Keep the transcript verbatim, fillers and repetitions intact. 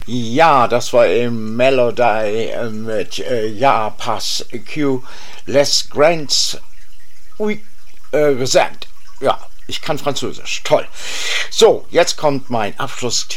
Ja, das war eben Melody äh, mit äh, Ja, Pass, Q, Les Grands, oui, äh, gesagt. Ja, ich kann Französisch. Toll. So, jetzt kommt mein Abschluss.